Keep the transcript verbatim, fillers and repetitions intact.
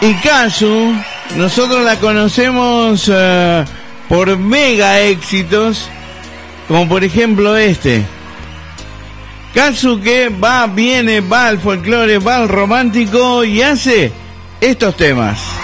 Y Kazu, nosotros la conocemos uh, por mega éxitos, como por ejemplo este. Kazu que va, viene, va al folclore, va al romántico y hace estos temas.